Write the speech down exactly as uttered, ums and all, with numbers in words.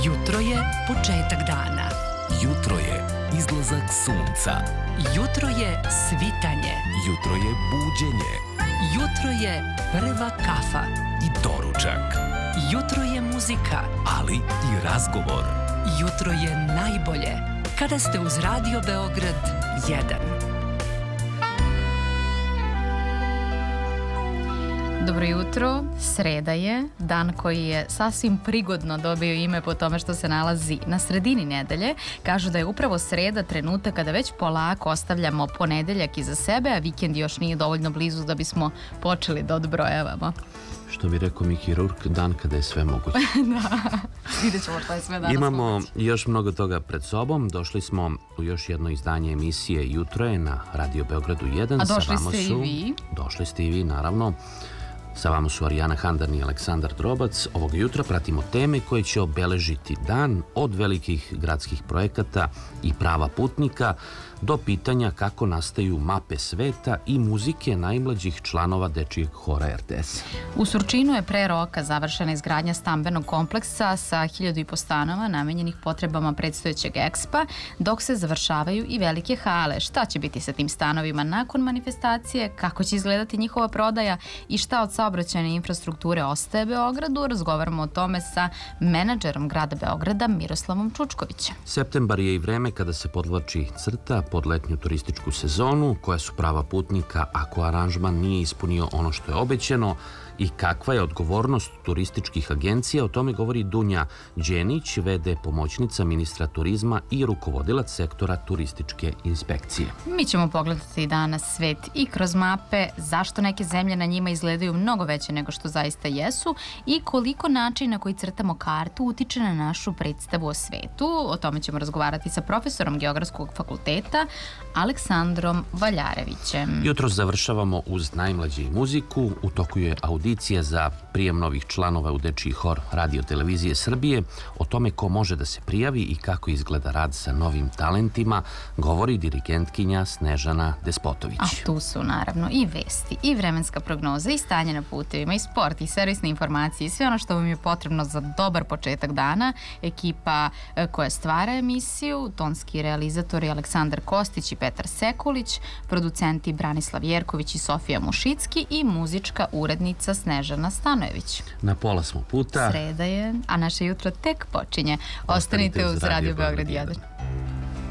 Jutro je početak dana. Jutro je izlazak sunca. Jutro je svitanje. Jutro je buđenje. Jutro je prva kafa. I doručak. Jutro je muzika. Ali i razgovor. Jutro je najbolje kada ste uz Radio Beograd jedan. Dobro jutro, sreda je, dan koji je sasvim prigodno dobio ime po tome što se nalazi na sredini nedelje. Kažu da je upravo sreda trenutak kada već polako ostavljamo ponedeljak iza sebe, a vikend još nije dovoljno blizu da bismo počeli da odbrojavamo. Što bi rekao Miki Rourke, dan kada je sve moguće. Da, vidjet ćemo što je sve danas Imamo moguće. još mnogo toga pred sobom. Došli smo u još jedno izdanje emisije Jutro je na Radio Beogradu jedan. A došli Sa vama ste su, i vi. Došli ste i vi, naravno. Sa vama su Arijana Handan i Aleksandar Drobac. Ovog jutra pratimo teme koje će obeležiti dan, od velikih gradskih projekata i prava putnika do pitanja kako nastaju mape sveta i muzike najmlađih članova dečijeg hora er te es. U Surčinu je pre roka završena izgradnja stambenog kompleksa sa hiljadu i po stanova namenjenih potrebama predstojećeg ekspa, dok se završavaju i velike hale. Šta će biti sa tim stanovima nakon manifestacije, kako će izgledati njihova prodaja i šta od saobraćajne infrastrukture ostaje Beogradu, razgovaramo o tome sa menadžerom grada Beograda Miroslavom Čučkovićem. Septembar je i vreme kada se podvlači crta pod letnju turističku sezonu, koja su prava putnika ako aranžman nije ispunio ono što je obećano i kakva je odgovornost turističkih agencija. O tome govori Dunja Đenić, ve de pomoćnica ministra turizma i rukovodilac sektora turističke inspekcije. Mi ćemo pogledati danas svet i kroz mape, zašto neke zemlje na njima izgledaju mnogo veće nego što zaista jesu i koliko način na koji crtamo kartu utiče na našu predstavu o svetu. O tome ćemo razgovarati sa profesorom Geografskog fakulteta Aleksandrom Valjarevićem. Jutro završavamo uz najmlađe i muziku. U toku je audicija za prijem novih članova u dečiji hor Radio Televizije Srbije. O tome ko može da se prijavi i kako izgleda rad sa novim talentima govori dirigentkinja Snežana Despotović. A tu su naravno i vesti, i vremenska prognoza, i stanje na putevima, i sport, i servisne informacije, i sve ono što vam je potrebno za dobar početak dana. Ekipa koja stvara emisiju, tonski realizatori Aleksandar Kostić i Petar Sekulić, producenti Branislav Jerković i Sofija Mušicki i muzička urednica Snežana Stanojević. Na pola smo puta. Sreda je, a naše jutro tek počinje. Ostanite uz Radio Beograd jedan.